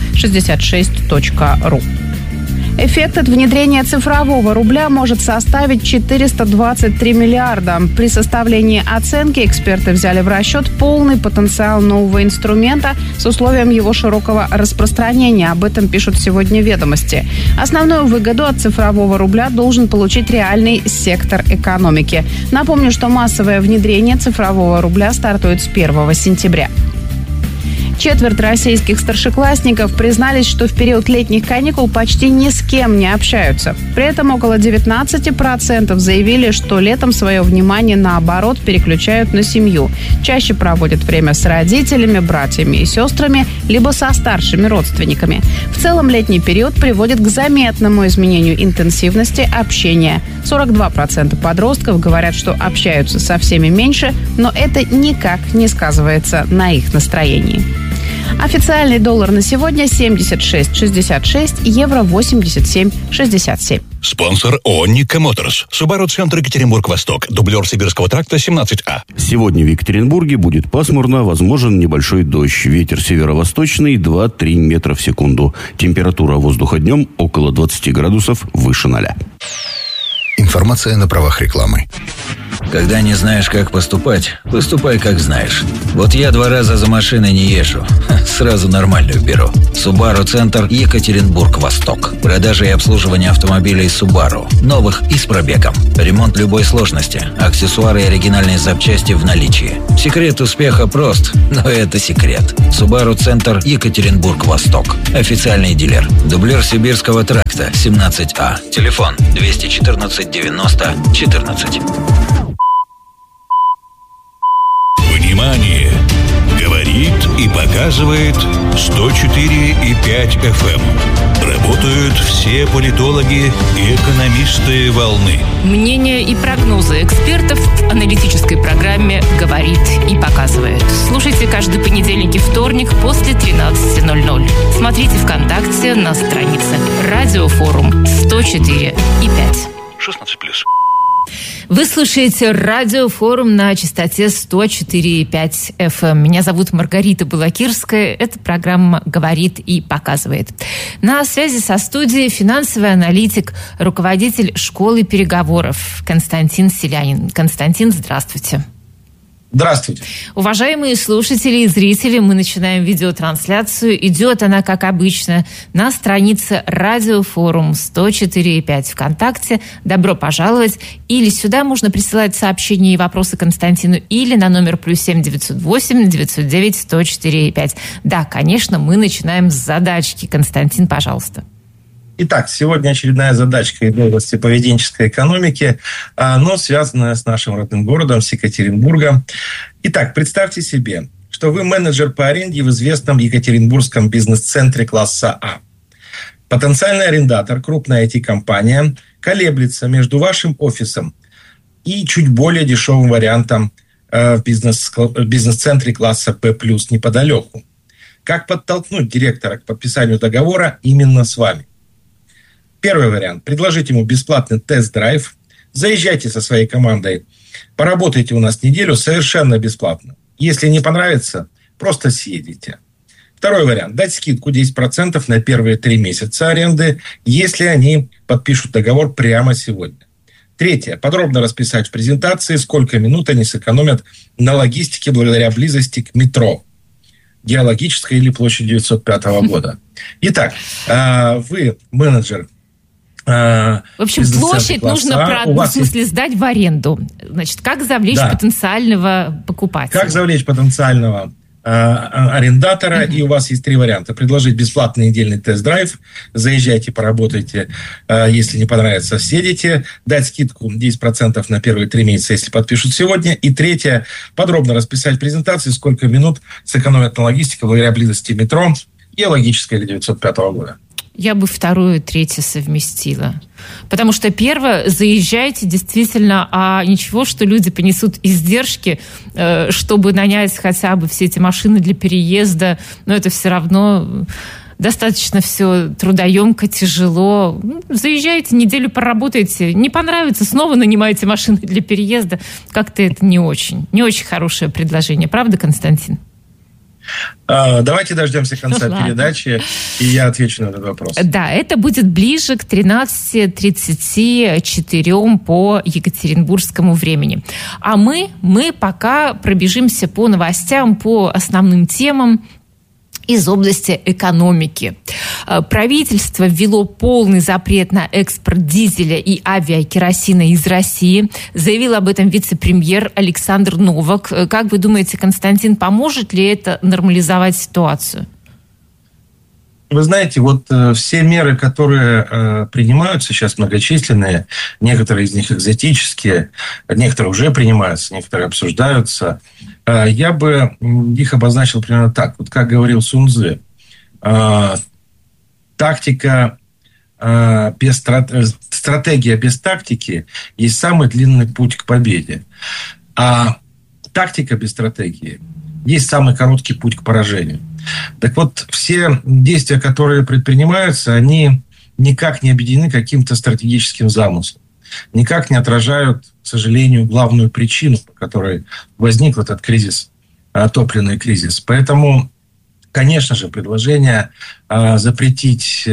66.ru. Эффект от внедрения цифрового рубля может составить 423 миллиарда. При составлении оценки эксперты взяли в расчет полный потенциал нового инструмента с условием его широкого распространения. Об этом пишут сегодня «Ведомости». Основную выгоду от цифрового рубля должен получить реальный сектор экономики. Напомню, что массовое внедрение цифрового рубля стартует с 1 сентября. Четверть российских старшеклассников признались, что в период летних каникул почти ни с кем не общаются. При этом около 19% заявили, что летом свое внимание, наоборот, переключают на семью. Чаще проводят время с родителями, братьями и сестрами, либо со старшими родственниками. В целом, летний период приводит к заметному изменению интенсивности общения. 42% подростков говорят, что общаются со всеми меньше, но это никак не сказывается на их настроении. Официальный доллар на сегодня 76,66, евро 87,67. Спонсор ООО «Ника Моторс». Субару-центр Екатеринбург-Восток. Дублер Сибирского тракта 17А. Сегодня в Екатеринбурге будет пасмурно, возможен небольшой дождь. Ветер северо-восточный 2-3 метра в секунду. Температура воздуха днем около 20 градусов выше 0. Информация на правах рекламы. Когда не знаешь, как поступать, поступай, как знаешь. Вот я 2 раза за машиной не езжу. Сразу нормальную беру. Субару-центр Екатеринбург-Восток. Продажа и обслуживание автомобилей Субару. Новых и с пробегом. Ремонт любой сложности. Аксессуары и оригинальные запчасти в наличии. Секрет успеха прост, но это секрет. Субару-центр Екатеринбург-Восток. Официальный дилер. Дублер Сибирского тракта 17А. Телефон 214 90 14. Внимание! Говорит и показывает 104,5 FM. Работают все политологи и экономисты волны. Мнения и прогнозы экспертов в аналитической программе «Говорит и показывает». Слушайте каждый понедельник и вторник после 13:00. Смотрите ВКонтакте на странице «Радиофорум 104,5». 16+. Вы слушаете Радиофорум на частоте 104,5 FM. Меня зовут Маргарита Балакирская. Эта программа «Говорит и показывает». На связи со студией финансовый аналитик, руководитель школы переговоров Константин Селянин. Константин, здравствуйте. Здравствуйте. Уважаемые слушатели и зрители, мы начинаем видеотрансляцию. Идет она, как обычно, на странице Радиофорум 104,5 ВКонтакте. Добро пожаловать. Или сюда можно присылать сообщения и вопросы Константину, или на номер +7 908 909 104,5. Да, конечно, мы начинаем с задачки. Константин, пожалуйста. Итак, сегодня очередная задачка из области поведенческой экономики, но связанная с нашим родным городом, с Екатеринбургом. Итак, представьте себе, что вы менеджер по аренде в известном екатеринбургском бизнес-центре класса А. Потенциальный арендатор, крупная IT-компания, колеблется между вашим офисом и чуть более дешевым вариантом в бизнес-центре класса П+, неподалеку. Как подтолкнуть директора к подписанию договора именно с вами? Первый вариант. Предложить ему бесплатный тест-драйв. Заезжайте со своей командой. Поработайте у нас неделю совершенно бесплатно. Если не понравится, просто съедете. Второй вариант. Дать скидку 10% на первые 3 месяца аренды, если они подпишут договор прямо сегодня. Третье. Подробно расписать в презентации, сколько минут они сэкономят на логистике благодаря близости к метро. Геологической или площади 905 года. Итак, вы менеджер. В общем, площадь нужно, в смысле, сдать в аренду. Значит, как завлечь потенциального покупателя? Как завлечь потенциального арендатора? И у вас есть 3 варианта. Предложить бесплатный недельный тест-драйв. Заезжайте, поработайте. Если не понравится, съедете. Дать скидку 10% на первые 3 месяца, если подпишут сегодня. И третье. Подробно расписать в презентации, сколько минут сэкономят на логистике благодаря близости метро и логической или 905 года. Я бы второе и третье совместила. Потому что первое, заезжайте действительно, а ничего, что люди понесут издержки, чтобы нанять хотя бы все эти машины для переезда, но это все равно достаточно все трудоемко, тяжело. Заезжайте, неделю поработайте, не понравится, снова нанимаете машины для переезда. Как-то это не очень хорошее предложение. Правда, Константин? Давайте дождемся конца передачи, и я отвечу на этот вопрос. Да, это будет ближе к 13:34 по екатеринбургскому времени. А мы пока пробежимся по новостям, по основным темам. из области экономики. Правительство ввело полный запрет на экспорт дизеля и авиакеросина из России. Заявил об этом вице-премьер Александр Новак. Как вы думаете, Константин, поможет ли это нормализовать ситуацию? Вы знаете, вот все меры, которые принимаются сейчас, многочисленные, некоторые из них экзотические, некоторые уже принимаются, некоторые обсуждаются, я бы их обозначил примерно так. Вот как говорил Сун Цзы, стратегия без тактики есть самый длинный путь к победе. А тактика без стратегии есть самый короткий путь к поражению. Так вот, все действия, которые предпринимаются, они никак не объединены каким-то стратегическим замыслом. Никак не отражают, к сожалению, главную причину, по которой возник этот кризис, топливный кризис. Поэтому, конечно же, предложение запретить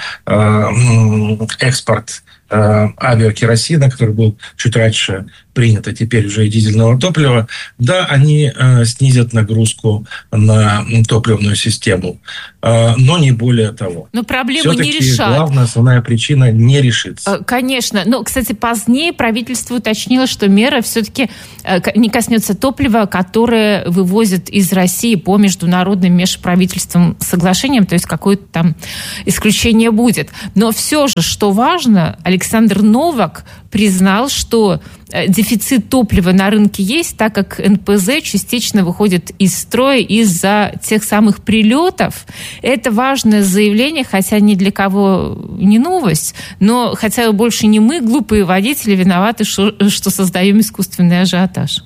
экспорт авиакеросина, который был чуть раньше принят, а теперь уже и дизельного топлива, да, они снизят нагрузку на топливную систему, но не более того. Но проблему не решат. Все-таки главная, основная причина не решится. Конечно. Но, кстати, позднее правительство уточнило, что мера все-таки не коснется топлива, которое вывозят из России по международным межправительственным соглашениям, то есть какое-то там исключение будет. Но все же, что важно, Александр Новак признал, что дефицит топлива на рынке есть, так как НПЗ частично выходит из строя из-за тех самых прилетов. Это важное заявление, хотя ни для кого не новость, но хотя больше не мы, глупые водители, виноваты, что создаем искусственный ажиотаж.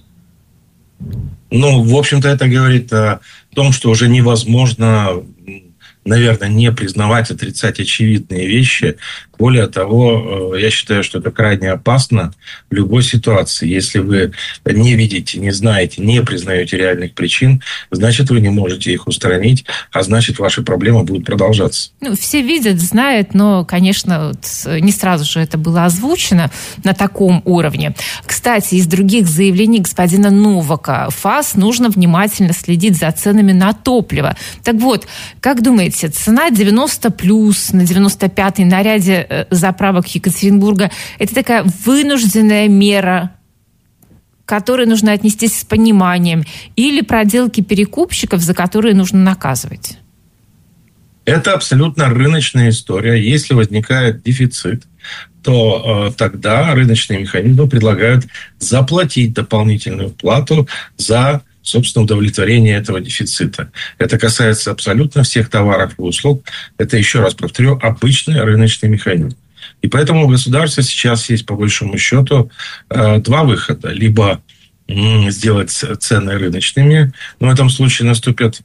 Ну, в общем-то, это говорит о том, что уже невозможно, наверное, не признавать, отрицать очевидные вещи. Более того, я считаю, что это крайне опасно в любой ситуации. Если вы не видите, не знаете, не признаете реальных причин, значит, вы не можете их устранить, а значит, ваши проблемы будут продолжаться. Ну, все видят, знают, но, конечно, не сразу же это было озвучено на таком уровне. Кстати, из других заявлений господина Новака: ФАС нужно внимательно следить за ценами на топливо. Так вот, как думаете, цена 90+, на 95-й на ряде заправок Екатеринбурга – это такая вынужденная мера, к которой нужно отнестись с пониманием, или проделки перекупщиков, за которые нужно наказывать? Это абсолютно рыночная история. Если возникает дефицит, то тогда рыночные механизмы предлагают заплатить дополнительную плату за, собственно, удовлетворение этого дефицита. Это касается абсолютно всех товаров и услуг. Это, еще раз повторю, обычный рыночный механизм. И поэтому у государства сейчас есть, по большому счету, два выхода. Либо сделать цены рыночными, но в этом случае наступят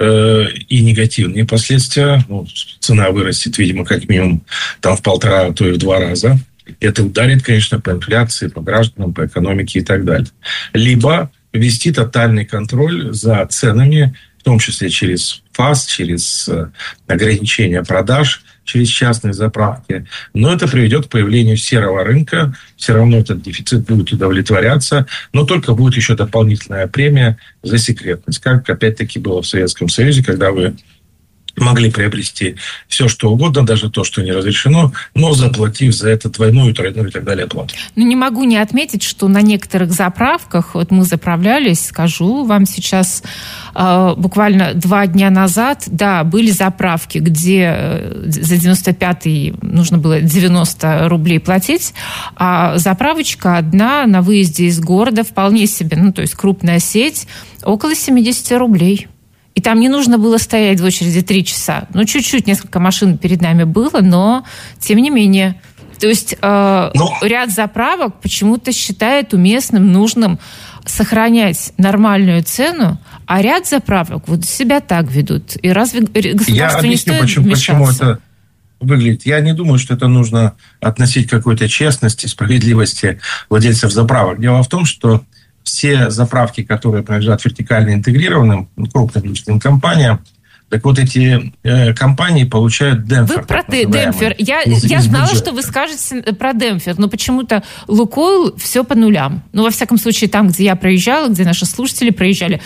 и негативные последствия. Ну, цена вырастет, видимо, как минимум там в 1,5, а то и в 2 раза. Это ударит, конечно, по инфляции, по гражданам, по экономике и так далее. Либо ввести тотальный контроль за ценами, в том числе через ФАС, через ограничение продаж, через частные заправки. Но это приведет к появлению серого рынка. Все равно этот дефицит будет удовлетворяться, но только будет еще дополнительная премия за секретность. Как, опять-таки, было в Советском Союзе, когда вы могли приобрести все, что угодно, даже то, что не разрешено, но заплатив за это двойную, тройную и так далее плату. Ну, не могу не отметить, что на некоторых заправках, вот мы заправлялись, скажу вам сейчас, буквально 2 дня назад, да, были заправки, где за 95-й нужно было 90 рублей платить, а заправочка одна на выезде из города вполне себе, ну, то есть крупная сеть, около 70 рублей. И там не нужно было стоять в очереди 3 часа. Ну, чуть-чуть, несколько машин перед нами было, но тем не менее. То есть ряд заправок почему-то считает уместным, нужным сохранять нормальную цену, а ряд заправок вот себя так ведут. И разве государству не стоит вмешаться? Почему это выглядит. Я не думаю, что это нужно относить к какой-то честности, справедливости владельцев заправок. Дело в том, что все заправки, которые принадлежат вертикально интегрированным крупным личным компаниям, так вот эти компании получают демпфер. Вы про демпфер. Я знала, что вы скажете про демпфер, но почему-то Лукойл все по нулям. Ну, во всяком случае, там, где я проезжала, где наши слушатели проезжали,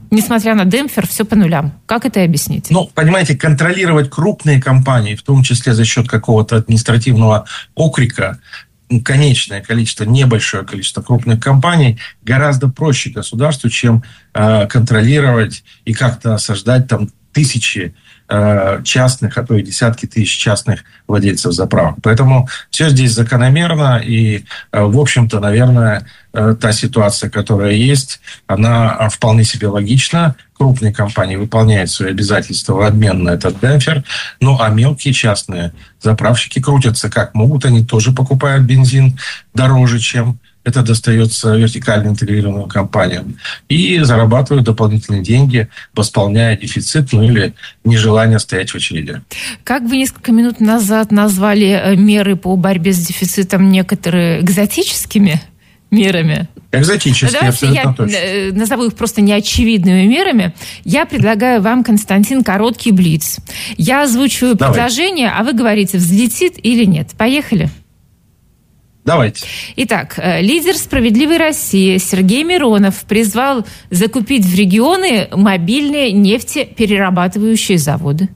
несмотря на демпфер, все по нулям. Как это объяснить? Понимаете, контролировать крупные компании, в том числе за счет какого-то административного окрика, конечное количество, небольшое количество крупных компаний гораздо проще государству, чем контролировать и как-то осаждать там тысячи частных, а то и десятки тысяч частных владельцев заправок. Поэтому все здесь закономерно, и, в общем-то, наверное, та ситуация, которая есть, она вполне себе логична. Крупные компании выполняют свои обязательства в обмен на этот демпфер, а мелкие частные заправщики крутятся как могут, они тоже покупают бензин дороже, чем это достается вертикально интегрированным компаниям. И зарабатывают дополнительные деньги, восполняя дефицит, или нежелание стоять в очереди. Как вы несколько минут назад назвали меры по борьбе с дефицитом некоторые экзотическими мерами? Экзотические, абсолютно точно. Назову их просто неочевидными мерами. Я предлагаю вам, Константин, короткий блиц. Я озвучиваю предложение, а вы говорите, взлетит или нет. Поехали. Давайте. Итак, лидер «Справедливой России» Сергей Миронов призвал закупить в регионы мобильные нефтеперерабатывающие заводы.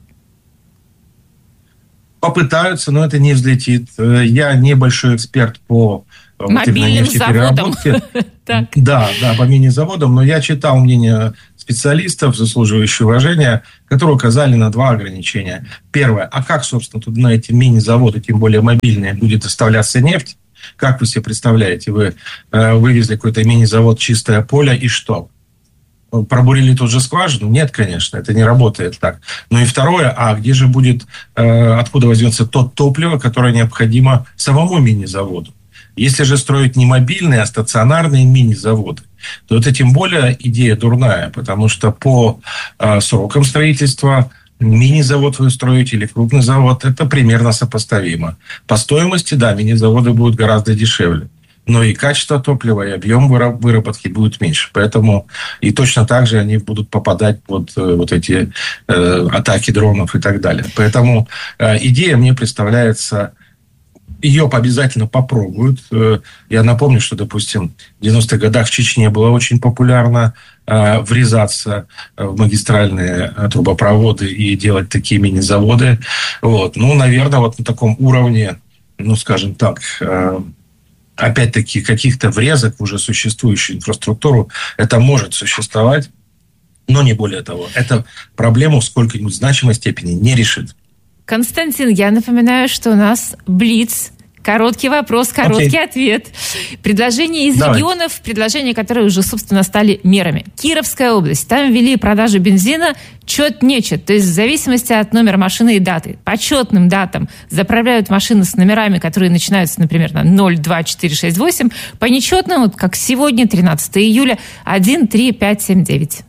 Попытаются, но это не взлетит. Я небольшой эксперт по мобильным заводам. Да, по мини-заводам, но я читал мнение специалистов, заслуживающих уважения, которые указали на два ограничения. Первое, а как, собственно, тут на эти мини-заводы, тем более мобильные, будет доставляться нефть? Как вы себе представляете? Вы вывезли какой-то мини-завод «Чистое поле» и что? Пробурили тут же скважину? Нет, конечно, это не работает так. Ну и второе, а где же будет, откуда возьмется то топливо, которое необходимо самому мини-заводу? Если же строить не мобильные, а стационарные мини-заводы, то это тем более идея дурная, потому что по срокам строительства мини-завод вы строите или крупный завод, это примерно сопоставимо. По стоимости, да, мини-заводы будут гораздо дешевле. Но и качество топлива, и объем выработки будет меньше. Поэтому и точно так же они будут попадать под вот эти атаки дронов и так далее. Поэтому идея мне представляется... Ее обязательно попробуют. Я напомню, что, допустим, в 90-х годах в Чечне было очень популярно врезаться в магистральные трубопроводы и делать такие мини-заводы. Наверное, на таком уровне, скажем так, опять-таки каких-то врезок в уже существующую инфраструктуру, это может существовать, но не более того. Это проблему в сколько-нибудь значимой степени не решит. Константин, я напоминаю, что у нас блиц. Короткий вопрос, короткий ответ. Предложения из регионов, предложения, которые уже, собственно, стали мерами. Кировская область. Там ввели продажу бензина чет-нечет. То есть в зависимости от номера машины и даты. По четным датам заправляют машины с номерами, которые начинаются, например, на 02468. По нечетным, как сегодня, 13 июля, 13579.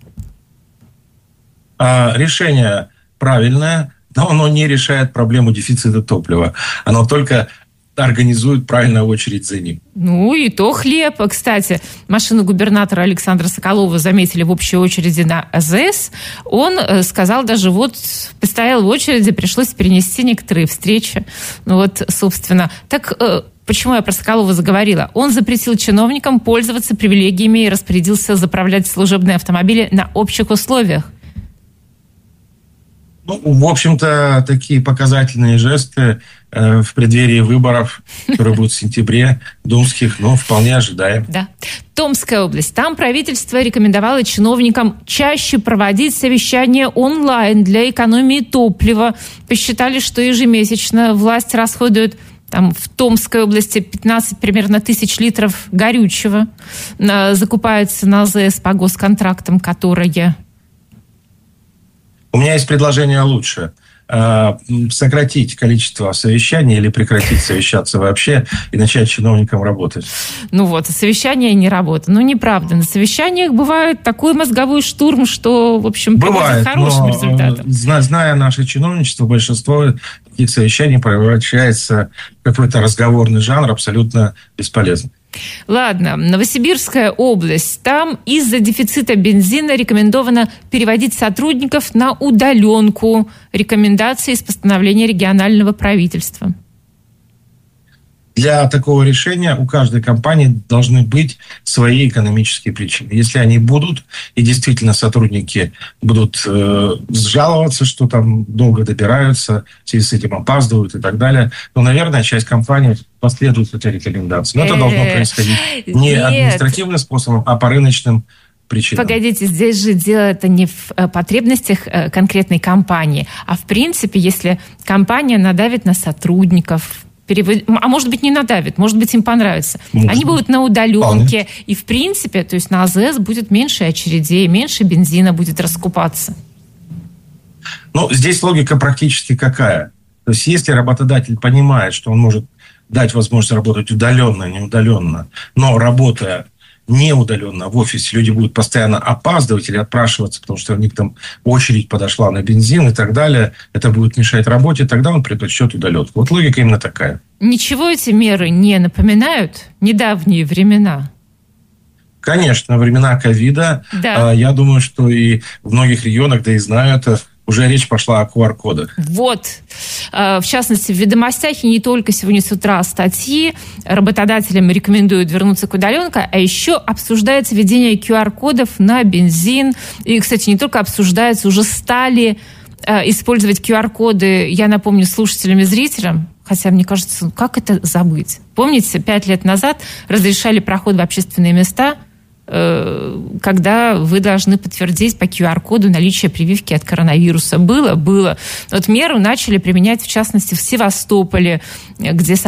Решение правильное, но оно не решает проблему дефицита топлива. Оно только организует правильную очередь за ним. И то хлеб. Кстати, машину губернатора Александра Соколова заметили в общей очереди на АЗС. Он сказал даже, постоял в очереди, пришлось перенести некоторые встречи. Собственно. Так почему я про Соколова заговорила? Он запретил чиновникам пользоваться привилегиями и распорядился заправлять служебные автомобили на общих условиях. В общем-то, такие показательные жесты в преддверии выборов, которые будут в сентябре, думских, вполне ожидаем. Да. Томская область. Там правительство рекомендовало чиновникам чаще проводить совещания онлайн для экономии топлива. Посчитали, что ежемесячно власть расходует в Томской области 15 примерно тысяч литров горючего. Закупается на АЗС по госконтрактам, которые... У меня есть предложение лучше. Сократить количество совещаний или прекратить совещаться вообще и начать чиновникам работать. Совещания не работают. Неправда. На совещаниях бывает такой мозговой штурм, что, в общем, приводит к хорошим результатам. Зная наше чиновничество, большинство таких совещаний превращается в какой-то разговорный жанр, абсолютно бесполезный. Ладно, Новосибирская область. Там из-за дефицита бензина рекомендовано переводить сотрудников на удаленку. Рекомендации из постановления регионального правительства. Для такого решения у каждой компании должны быть свои экономические причины. Если они будут, и действительно сотрудники будут жаловаться, что там долго добираются, в связи с этим опаздывают и так далее, то, наверное, часть компаний последует этой рекомендации. Но это должно происходить не административным способом, а по рыночным причинам. Погодите, здесь же дело это не в потребностях конкретной компании, а в принципе, если компания надавит на сотрудников, а может быть, не надавит, может быть, им понравится. Они будут на удаленке, и, в принципе, то есть на АЗС будет меньше очередей, меньше бензина будет раскупаться. Ну, здесь логика практически какая? То есть, если работодатель понимает, что он может дать возможность работать удаленно, не удаленно, но работая не удаленно в офисе, люди будут постоянно опаздывать или отпрашиваться, потому что у них там очередь подошла на бензин и так далее, это будет мешать работе, тогда он предпочтет удаленку. Вот логика именно такая. Ничего эти меры не напоминают недавние времена? Конечно, времена ковида. Да. Я думаю, что и в многих регионах, да и знаю это, уже речь пошла о QR-кодах. Вот. В частности, в «Ведомостях» и не только сегодня с утра статьи работодателям рекомендуют вернуться к удаленке, а еще обсуждается введение QR-кодов на бензин. И, кстати, не только обсуждается, уже стали использовать QR-коды, я напомню, слушателям и зрителям, хотя, мне кажется, как это забыть? Помните, 5 лет назад разрешали проход в общественные места, когда вы должны подтвердить по QR-коду наличие прививки от коронавируса. Было. Вот меру начали применять, в частности, в Севастополе, где